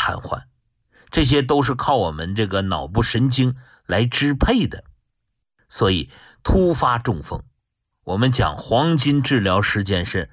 瘫痪，这些都是靠我们这个脑部神经来支配的。所以突发中风，我们讲黄金治疗时间是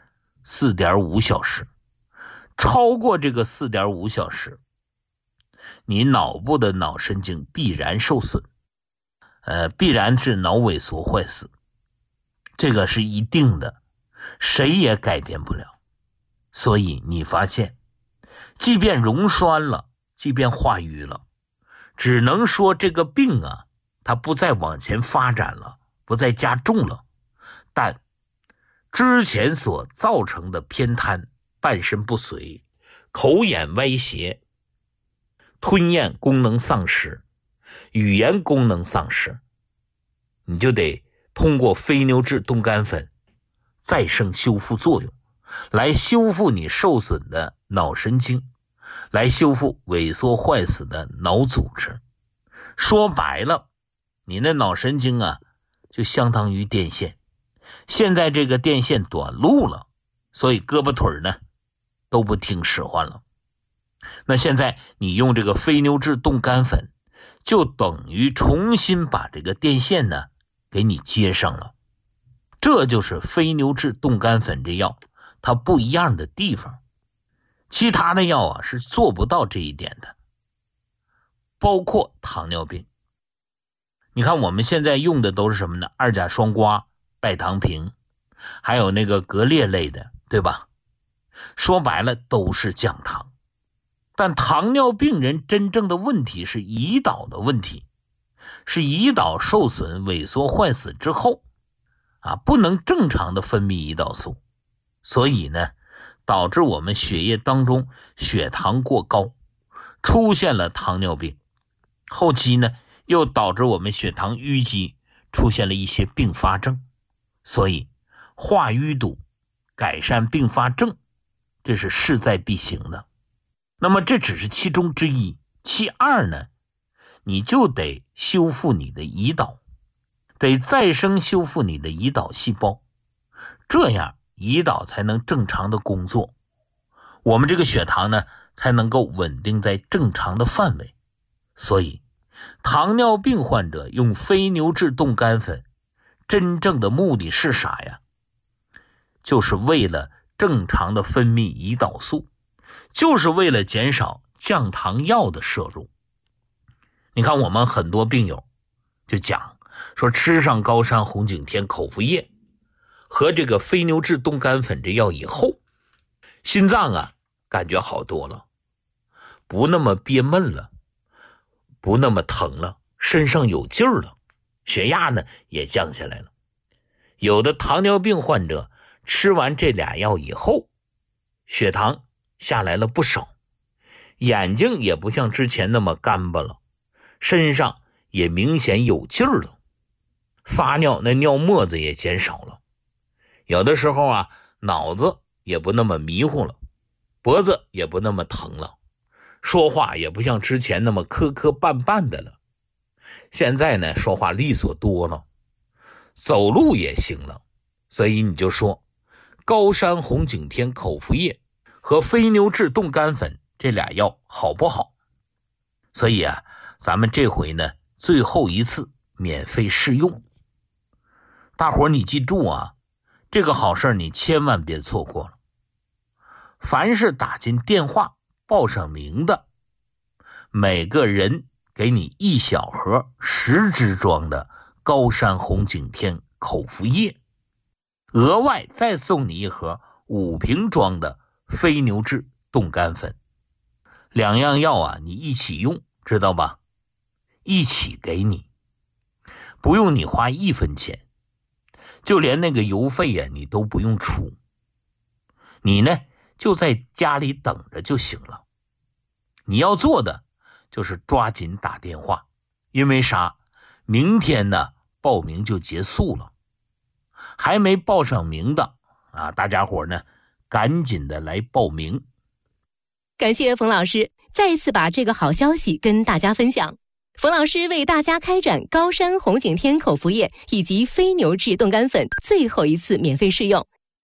4.5 小时，超过这个 4.5 小时，你脑部的脑神经必然受损，必然是脑萎缩坏死，这个是一定的，谁也改变不了。所以你发现，即便溶栓了，即便化瘀了，只能说这个病啊，它不再往前发展了，不再加重了，但之前所造成的偏瘫、半身不遂、口眼歪斜、吞咽功能丧失、语言功能丧失，你就得通过非牛质冻干粉再生修复作用，来修复你受损的脑神经，来修复萎缩坏死的脑组织。说白了，你的脑神经啊，就相当于电线，现在这个电线短路了，所以胳膊腿呢都不听使唤了。那现在你用这个非牛质冻干粉，就等于重新把这个电线呢给你接上了。这就是非牛质冻干粉这药它不一样的地方，其他的药啊是做不到这一点的。包括糖尿病，你看我们现在用的都是什么呢？二甲双胍、拜糖平，还有那个格列类的，对吧？说白了都是降糖。但糖尿病人真正的问题是胰岛的问题，是胰岛受损、萎缩坏死之后不能正常的分泌胰岛素，所以呢导致我们血液当中血糖过高，出现了糖尿病。后期呢又导致我们血糖淤积，出现了一些并发症。所以化淤堵、改善并发症，这是势在必行的。那么这只是其中之一，其二呢，你就得修复你的胰岛，得再生修复你的胰岛细胞，这样胰岛才能正常的工作，我们这个血糖呢才能够稳定在正常的范围。所以糖尿病患者用非牛质冻干粉真正的目的是啥呀？就是为了正常的分泌胰岛素，就是为了减少降糖药的摄入。你看我们很多病友就讲说，吃上高山红景天口服液和这个非牛质冻干粉这药以后，心脏啊感觉好多了，不那么憋闷了，不那么疼了，身上有劲儿了，血压呢也降下来了。有的糖尿病患者吃完这俩药以后，血糖下来了不少，眼睛也不像之前那么干巴了，身上也明显有劲儿了，撒尿那尿沫子也减少了，有的时候脑子也不那么迷糊了，脖子也不那么疼了，说话也不像之前那么磕磕绊绊的了，现在呢说话利索多了，走路也行了。所以你就说高山红景天口服液和非牛质冻干粉这俩药好不好？所以咱们这回呢最后一次免费试用，大伙你记住这个好事你千万别错过了。凡是打进电话报上名的，每个人给你1小盒10支装的高山红景天口服液，额外再送你1盒5瓶装的非牛质冻干粉。2样药你一起用，知道吧？一起给你，不用你花1分钱，就连那个邮费你都不用出，你呢就在家里等着就行了。你要做的就是抓紧打电话，因为啥？明天呢报名就结束了，还没报上名的大家伙呢赶紧的来报名。 感谢冯老师再一次把这个好消息跟大家分享。冯老师为大家开展高山红景天口服液以及非牛质冻干粉最后一次免费试用，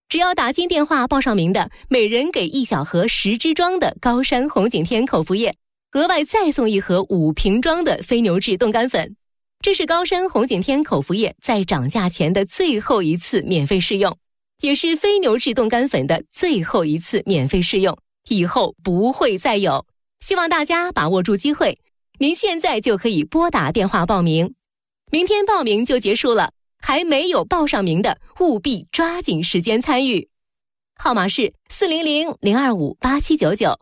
只要打进电话报上名的，每人给1小盒10支装的高山红景天口服液，额外再送1盒5瓶装的飞牛治冻干粉。这是高山红景天口服液在涨价前的最后一次免费试用，也是飞牛治冻干粉的最后一次免费试用，以后不会再有。希望大家把握住机会，您现在就可以拨打电话报名，明天报名就结束了，还没有报上名的务必抓紧时间参与。号码是400-025-8799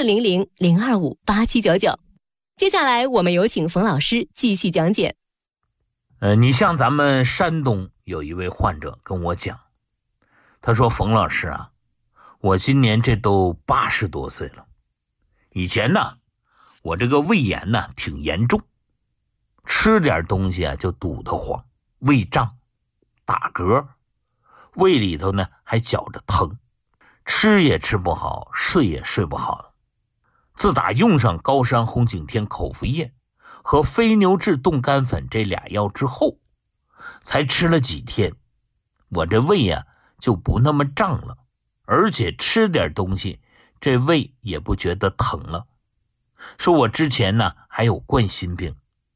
400-025-8799。接下来我们有请冯老师继续讲解。 你像咱们山东有一位患者跟我讲，他说冯老师啊，我今年这都80多岁了，以前呢我这个胃炎呢挺严重，吃点东西啊就堵得慌，胃胀打嗝，胃里头呢还绞着疼，吃也吃不好，睡也睡不好了。自打用上高山红景天口服液和飞牛治冻干粉这俩药之后，才吃了几天，我这胃啊就不那么胀了，而且吃点东西这胃也不觉得疼了。说我之前呢还有冠心病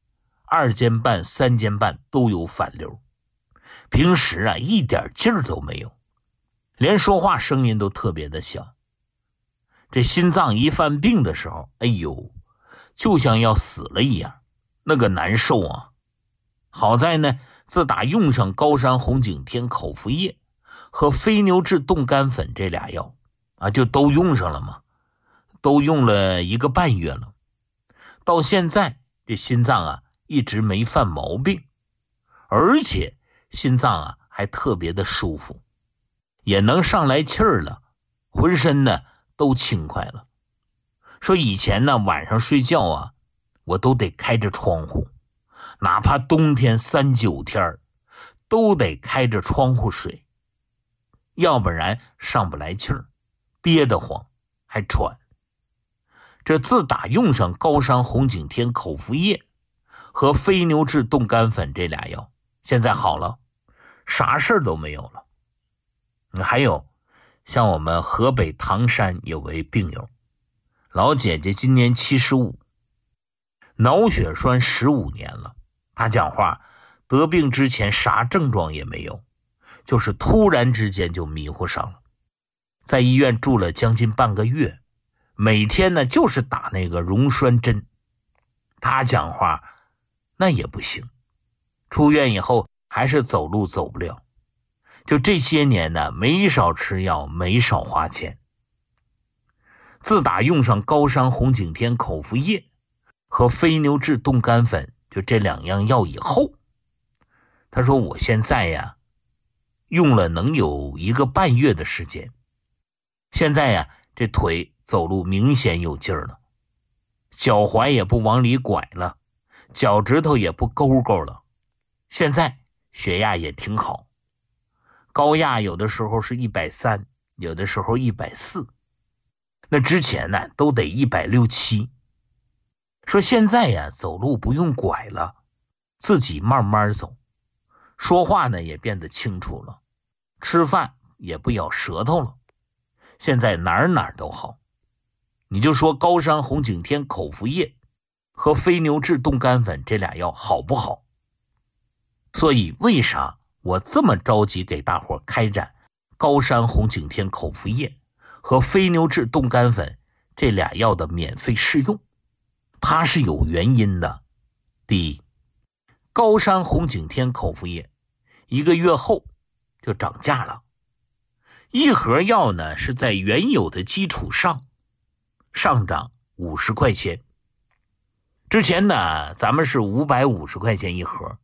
，2尖瓣3尖瓣都有反流，平时啊一点劲儿都没有，连说话声音都特别的小。这心脏一犯病的时候，哎呦，就像要死了一样，那个难受啊。好在呢，自打用上高山红景天口服液和飞牛治冻干粉这俩药啊，就都用上了嘛，都用了1个半月了。到现在这心脏啊一直没犯毛病，而且心脏啊还特别的舒服，也能上来气儿了，浑身呢都轻快了。说以前呢晚上睡觉啊，我都得开着窗户，哪怕冬天39天都得开着窗户睡，要不然上不来气儿，憋得慌还喘。这自打用上高山红景天口服液和飞牛治冻干粉这俩药，现在好了，啥事儿都没有了。还有像我们河北唐山有位病友，老姐姐今年75，脑血栓15年了。她讲话得病之前啥症状也没有，就是突然之间就迷糊上了，在医院住了将近半个月，每天呢就是打那个溶栓针。她讲话那也不行，出院以后还是走路走不了。就这些年呢，没少吃药，没少花钱。自打用上高山红景天口服液和飞牛治冻干粉，就这2样药以后，他说我现在呀用了能有1个半月的时间，现在呀这腿走路明显有劲儿了，脚踝也不往里拐了，脚趾头也不勾勾了，现在血压也挺好，高压有的时候是130，有的时候140，那之前呢都得160、170。说现在呀走路不用拐了，自己慢慢走，说话呢也变得清楚了，吃饭也不咬舌头了，现在哪儿都好。你就说高山红景天口服液和飞牛治冻干粉这俩药好不好？所以为啥我这么着急给大伙开展高山红景天口服液和飞牛治冻干粉这俩药的免费试用？它是有原因的。第一，高山红景天口服液1个月后就涨价了，一盒药呢是在原有的基础上上涨50块钱。之前呢咱们是550块钱一盒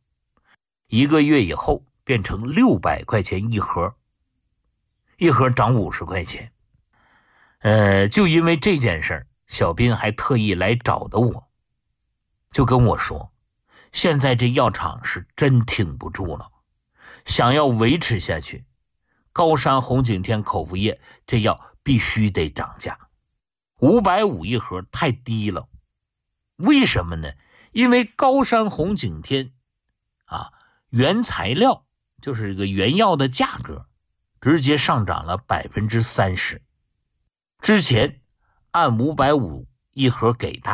，1个月以后变成600块钱一盒，一盒涨50块钱。就因为这件事儿，小斌还特意来找的我，就跟我说，现在这药厂是真挺不住了，想要维持下去，高山红景天口服液这药必须得涨价，550一盒太低了。为什么呢？因为高山红景天原材料就是这个原药的价格直接上涨了 30%。之前按550一盒给大